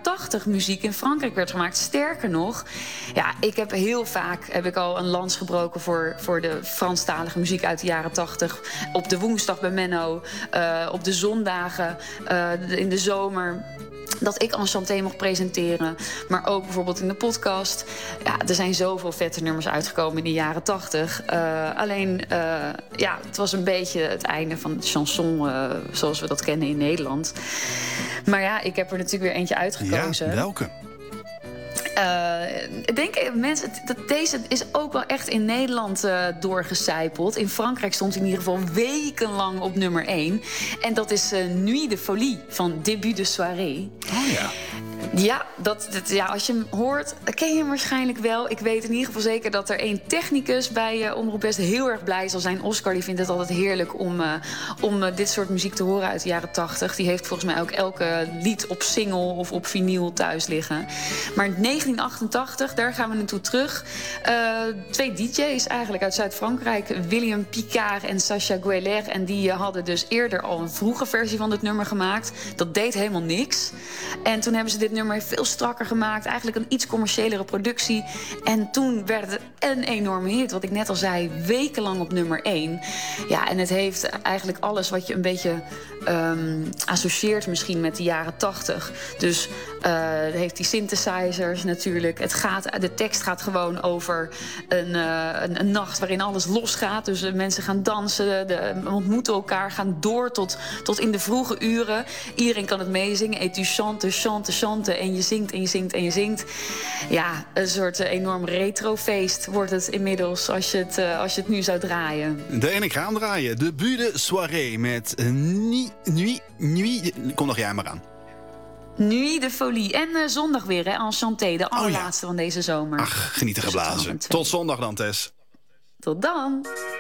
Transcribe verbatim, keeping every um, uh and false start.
tachtig muziek in Frankrijk werd gemaakt. Sterker nog, ja, ik heb heel vaak heb ik al een lans gebroken voor, voor de Franstalige muziek uit de jaren tachtig. Op de woensdag bij Menno, uh, op de zondagen, uh, in de zomer. Dat ik Enchanté mocht presenteren. Maar ook bijvoorbeeld in de podcast. Ja, er zijn zoveel vette nummers uitgekomen in de jaren tachtig. Uh, alleen, uh, ja, het was een beetje het einde van de chanson uh, zoals we dat kennen in Nederland. Maar ja, ik heb er natuurlijk weer eentje uitgekozen. Ja, welke? Uh, ik denk, mensen, dat deze is ook wel echt in Nederland uh, doorgecijpeld. In Frankrijk stond hij in ieder geval wekenlang op nummer één. En dat is uh, Nuit de Folie van Début de Soirée. Oh ja. Ja, dat, dat, ja, als je hem hoort, ken je hem waarschijnlijk wel. Ik weet in ieder geval zeker dat er één technicus bij uh, Omroep West heel erg blij zal zijn. Oscar, die vindt het altijd heerlijk om, uh, om uh, dit soort muziek te horen uit de jaren tachtig. Die heeft volgens mij ook elke lied op single of op vinyl thuis liggen. Maar in negentien achtentachtig, daar gaan we naartoe terug. Uh, twee D J's eigenlijk uit Zuid-Frankrijk, William Picard en Sacha Guélère. En die uh, hadden dus eerder al een vroege versie van dit nummer gemaakt. Dat deed helemaal niks. En toen hebben ze dit nummer veel strakker gemaakt. Eigenlijk een iets commerciëlere productie. En toen werd het een enorme hit. Wat ik net al zei, wekenlang op nummer één. Ja, en het heeft eigenlijk alles wat je een beetje um, associeert misschien met de jaren tachtig. Dus uh, het heeft die synthesizers natuurlijk. Het gaat, de tekst gaat gewoon over een, uh, een, een nacht waarin alles losgaat. Dus uh, mensen gaan dansen, de, ontmoeten elkaar, gaan door tot, tot in de vroege uren. Iedereen kan het meezingen. Et tu chantes, chantes, chantes. En je zingt en je zingt en je zingt. Ja, een soort uh, enorm retrofeest wordt het inmiddels als je het, uh, als je het nu zou draaien. De en ik ga hem draaien. De Début de Soirée met uh, Nuit, Nuit, Nuit. Kom nog jij maar aan. Nuit de Folie. En uh, zondag weer, hè, Enchanté. De allerlaatste oh, ja. van deze zomer. Ach, genieten geblazen. Tot zondag dan, Tess. Tot dan.